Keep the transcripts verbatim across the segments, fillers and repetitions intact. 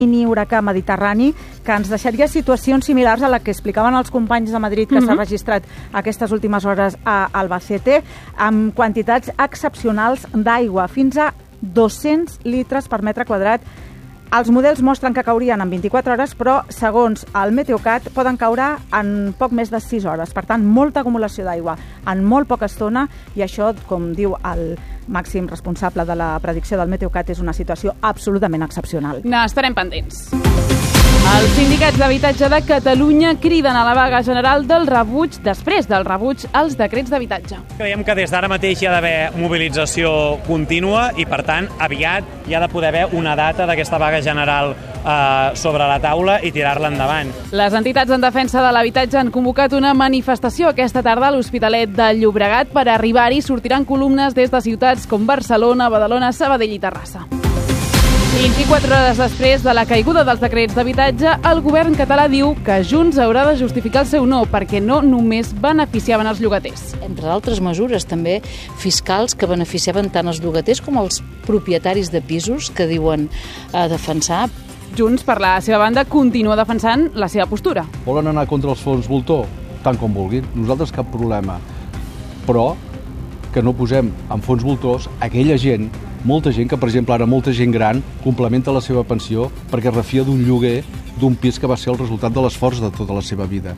mini huracà mediterrani que ens deixaria situacions similars a la que explicaven els companys de Madrid que s'ha registrat aquestes últimes hores a Albacete, amb quantitats excepcionals d'aigua, fins a dos-cents litres per metre quadrat. Els models mostren que caurien en vint-i-quatre hores, però, segons el Meteocat, poden caure en poc més de sis hores. Per tant, molta acumulació d'aigua en molt poca estona, i això, com diu el màxim responsable de la predicció del Meteocat, és una situació absolutament excepcional. N'estarem pendents. Els sindicats d'habitatge de Catalunya criden a la vaga general del rebuig, després del rebuig als decrets d'habitatge. Creiem que des d'ara mateix hi ha d'haver mobilització contínua i, per tant, aviat hi ha de poder haver una data d'aquesta vaga general eh, sobre la taula i tirar-la endavant. Les entitats en defensa de l'habitatge han convocat una manifestació aquesta tarda a l'Hospitalet de Llobregat. Per arribar-hi sortiran columnes des de ciutats com Barcelona, Badalona, Sabadell i Terrassa. vint-i-quatre hores després de la caiguda dels decrets d'habitatge, el govern català diu que Junts haurà de justificar el seu no, perquè no només beneficiaven els llogaters. Entre altres mesures també fiscals que beneficiaven tant els llogaters com els propietaris de pisos que diuen a defensar. Junts, per la seva banda, continua defensant la seva postura. Volen anar contra els fons voltor? Tant com vulguin. Nosaltres cap problema. Però que no posem en fons voltors aquella gent, molta gent que, per exemple, ara molta gent gran complementa la seva pensió perquè es refia d'un lloguer d'un pis que va ser el resultat de l'esforç de tota la seva vida.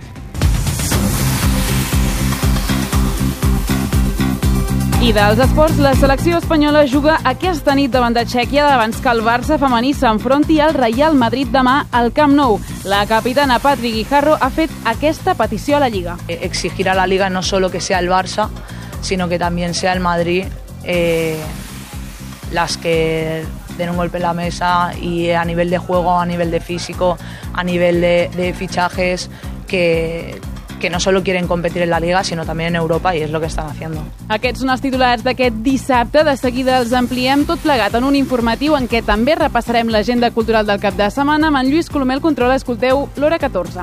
I dels esports, la selecció espanyola juga aquesta nit davant de Txèquia abans que el Barça femení s'enfronti al Real Madrid demà al Camp Nou. La capitana Patri Guijarro ha fet aquesta petició a la Lliga. Exigir a la Liga no solo que sea el Barça, sino que también sea el Madrid eh, las que den un golpe en la mesa y a nivel de juego, a nivel de físico, a nivel de, de fichajes, que, que no solo quieren competir en la Liga, sino también en Europa, y es lo que están haciendo. Aquests són els titulars d'aquest dissabte. De seguida els ampliem tot plegat en un informatiu en què també repassarem l'agenda cultural del cap de setmana. Amb en Lluís Colomer, el control, escolteu l'Hora catorze.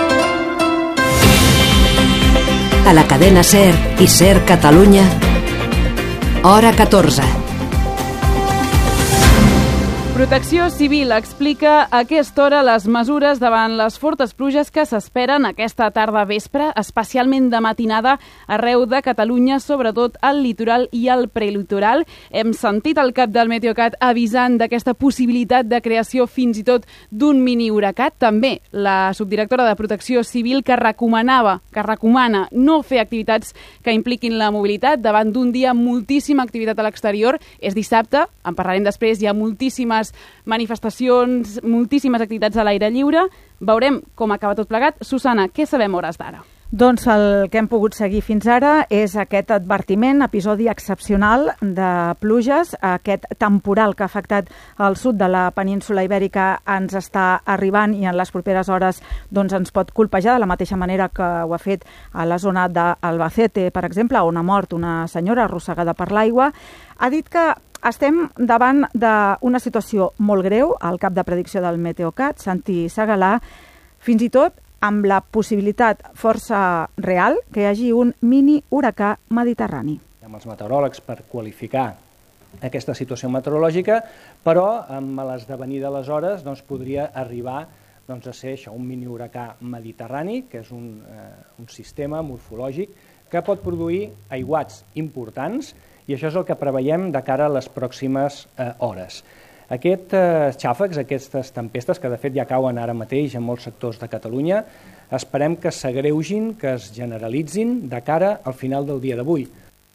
A la cadena SER i SER Catalunya, Hora catorze. Protecció Civil explica a aquesta hora les mesures davant les fortes pluges que s'esperen aquesta tarda vespre, especialment de matinada arreu de Catalunya, sobretot al litoral i al prelitoral. Hem sentit el cap del Meteocat avisant d'aquesta possibilitat de creació fins i tot d'un mini huracà. També la subdirectora de Protecció Civil que recomanava, que recomana no fer activitats que impliquin la mobilitat davant d'un dia amb moltíssima activitat a l'exterior. És dissabte, en parlarem després, hi ha moltíssimes manifestacions, moltíssimes activitats a l'aire lliure. Veurem com acaba tot plegat. Susana, què sabem a hores d'ara? Doncs el que hem pogut seguir fins ara és aquest advertiment, episodi excepcional de pluges. Aquest temporal que ha afectat el sud de la península ibèrica ens està arribant i en les properes hores doncs, ens pot colpejar de la mateixa manera que ho ha fet a la zona d'Albacete, per exemple, on ha mort una senyora arrossegada per l'aigua. Ha dit que estem davant d'una situació molt greu, el cap de predicció del Meteocat, Santi Segalà, fins i tot amb la possibilitat força real que hi hagi un mini huracà mediterrani. Amb els meteoròlegs per qualificar aquesta situació meteorològica, però amb l'esdevenir de les hores doncs, podria arribar doncs, a ser això, un mini huracà mediterrani, que és un, eh, un sistema morfològic que pot produir aiguats importants, i això és el que preveiem de cara a les pròximes eh, hores. Aquests eh, xàfecs, aquestes tempestes, que de fet ja cauen ara mateix en molts sectors de Catalunya, esperem que s'agreugin, que es generalitzin de cara al final del dia d'avui.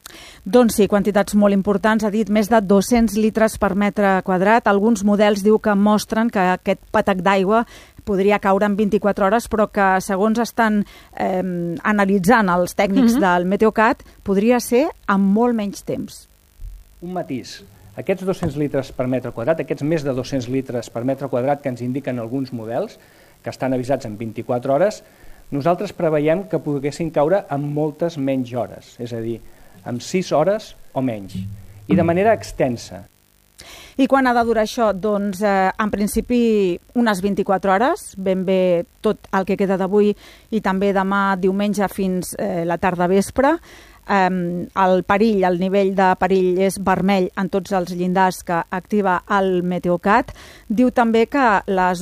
Doncs sí, quantitats molt importants, ha dit més de dos-cents litres per metre quadrat. Alguns models diu que mostren que aquest patac d'aigua podria caure en vint-i-quatre hores, però que segons estan eh, analitzant els tècnics mm-hmm. del Meteocat, podria ser en molt menys temps. Un matís. Aquests dos-cents litres per metre quadrat, aquests més de dos-cents litres per metre quadrat que ens indiquen alguns models, que estan avisats en vint-i-quatre hores, nosaltres preveiem que poguessin caure en moltes menys hores, és a dir, en sis hores o menys, i de manera extensa. I quan ha de durar això? Doncs, eh, en principi, unes vint-i-quatre hores, ben bé tot el que queda d'avui i també demà diumenge fins eh, la tarda vespre. eh, el perill, el nivell de perill és vermell en tots els llindars que activa el Meteocat. Diu també que les